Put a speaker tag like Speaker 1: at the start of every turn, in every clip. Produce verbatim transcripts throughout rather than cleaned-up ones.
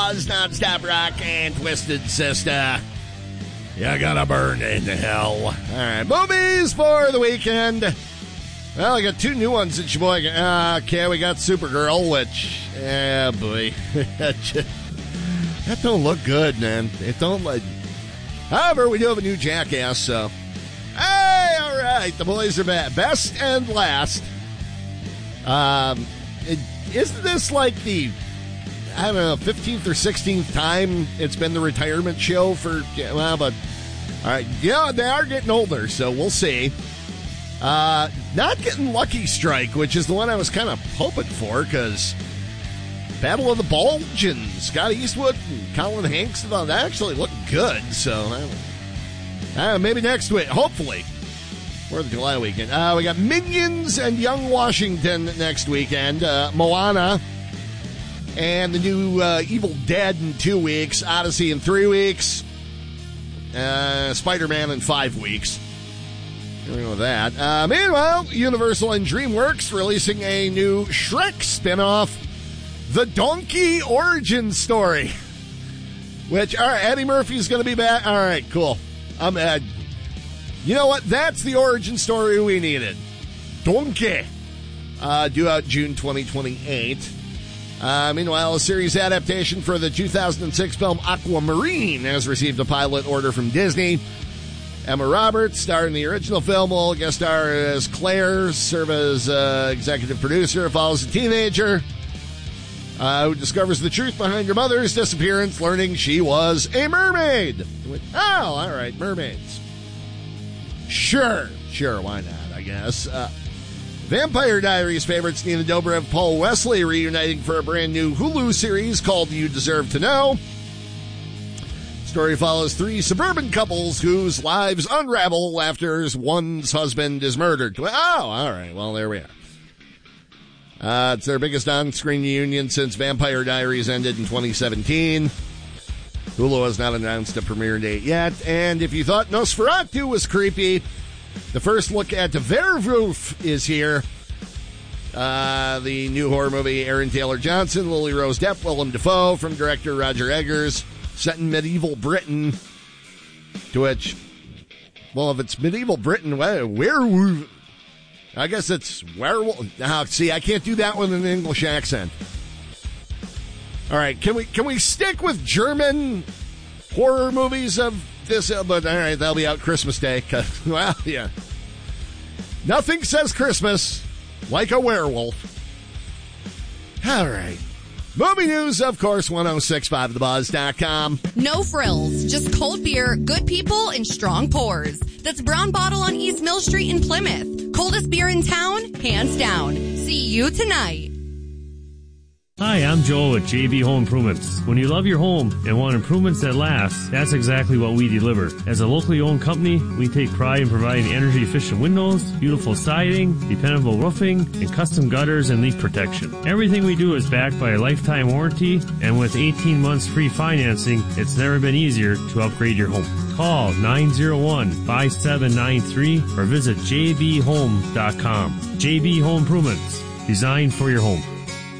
Speaker 1: Buzz, non-stop rock and Twisted Sister. You gotta burn in hell. All right, movies for the weekend. Well, I got two new ones that your boy. Uh, okay, we got Supergirl, which, yeah, boy, that don't look good, man. It don't like. However, we do have a new Jackass, so hey, all right, the boys are back. Best and last. Um, it, isn't this like the? I don't know, fifteenth or sixteenth time it's been the retirement show for, well, but, all right, yeah, they are getting older, so we'll see. Uh, not getting Lucky Strike, which is the one I was kind of hoping for, because Battle of the Bulgins, Scott Eastwood and Colin Hanks, that actually looked good, so I don't, I don't know, maybe next week, hopefully, for the July weekend. Uh, we got Minions and Young Washington next weekend, uh, Moana, and the new uh, Evil Dead in two weeks, Odyssey in three weeks, uh, Spider-Man in five weeks. Here we go with that. Uh, meanwhile, Universal and DreamWorks releasing a new Shrek spinoff, The Donkey Origin Story. Which, all right, Eddie Murphy's going to be back. All right, cool. I'm uh, you know what? That's the origin story we needed. Donkey. Uh, due out June twenty twenty-eight. Uh, meanwhile, a series adaptation for the two thousand six film Aquamarine has received a pilot order from Disney. Emma Roberts, starred in the original film, will guest star as Claire, serve as uh, executive producer, follows a teenager uh, who discovers the truth behind her mother's disappearance, learning she was a mermaid. Oh, all right, mermaids. Sure, sure, why not, I guess. Uh, Vampire Diaries favorites Nina Dobrev, Paul Wesley reuniting for a brand new Hulu series called You Deserve to Know. Story follows three suburban couples whose lives unravel after one's husband is murdered. Oh, all right. Well, there we are. Uh, it's their biggest on-screen reunion since Vampire Diaries ended in twenty seventeen. Hulu has not announced a premiere date yet. And if you thought Nosferatu was creepy, the first look at the Werewolf is here. Uh, the new horror movie, Aaron Taylor Johnson, Lily Rose Depp, Willem Dafoe, from director Roger Eggers, set in medieval Britain. To which, well, if it's medieval Britain, werewolf, I guess it's werewolf. Now, see, I can't do that one in an English accent. All right, can we can we stick with German horror movies of this? But all right, that'll be out Christmas Day. Well, yeah, nothing says Christmas like a werewolf. All right. Movie news, of course, ten sixty-five the buzz dot com.
Speaker 2: No frills, just cold beer, good people, and strong pours. That's Brown Bottle on East Mill Street in Plymouth. Coldest beer in town, hands down. See you tonight.
Speaker 3: Hi, I'm Joel with J B Home Improvements. When you love your home and want improvements that last, that's exactly what we deliver. As a locally owned company, we take pride in providing energy-efficient windows, beautiful siding, dependable roofing, and custom gutters and leak protection. Everything we do is backed by a lifetime warranty, and with eighteen months free financing, it's never been easier to upgrade your home. Call nine oh one, five seven nine three or visit j b home dot com. J B Home Improvements, designed for your home.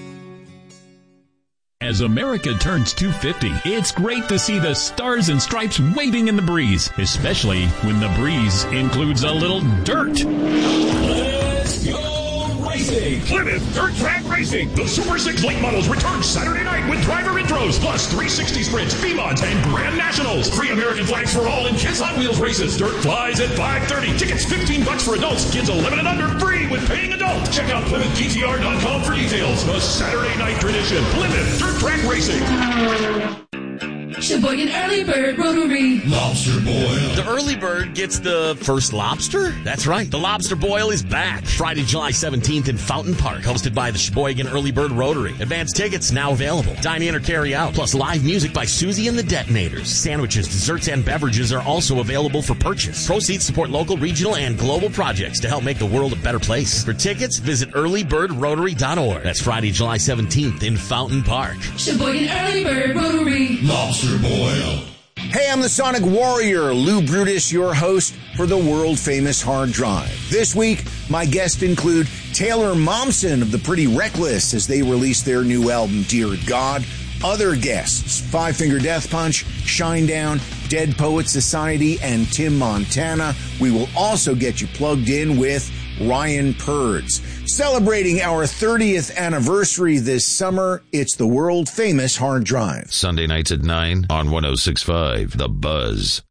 Speaker 4: As America turns two fifty, it's great to see the stars and stripes waving in the breeze, especially when the breeze includes a little dirt. Let's go racing! Plymouth Dirt Track Racing! The Super six late models return Saturday night with driver intros, plus three sixty sprints, B-Mods, and Grand Nationals. Free American flags for all in Kids Hot Wheels races. Dirt flies at five thirty. Tickets fifteen bucks for adults. Kids eleven and under free with paying adult. Check out Plymouth G T R dot com for details. The Saturday night tradition. Plymouth Dirt Track Racing.
Speaker 5: Sheboygan Early Bird Rotary.
Speaker 6: Lobster Boil.
Speaker 7: The Early Bird gets the first lobster? That's right. The Lobster Boil is back. Friday, July seventeenth in Fountain Park, hosted by the Sheboygan Early Bird Rotary. Advanced tickets now available. Dine in or carry out, plus live music by Susie and the Detonators. Sandwiches, desserts, and beverages are also available for purchase. Proceeds support local, regional, and global projects to help make the world a better place. For tickets, visit early bird rotary dot org. That's Friday, July seventeenth in Fountain Park.
Speaker 5: Sheboygan Early Bird Rotary.
Speaker 6: Lobster Boil.
Speaker 8: Hey, I'm the Sonic Warrior, Lou Brutus, your host for the world-famous Hard Drive. This week, my guests include Taylor Momsen of the Pretty Reckless as they release their new album, Dear God, other guests, Five Finger Death Punch, Shinedown, Dead Poets Society, and Tim Montana. We will also get you plugged in with Ryan Purds. Celebrating our thirtieth anniversary this summer, it's the world-famous Hard Drive.
Speaker 9: Sunday nights at nine on one oh six point five The Buzz.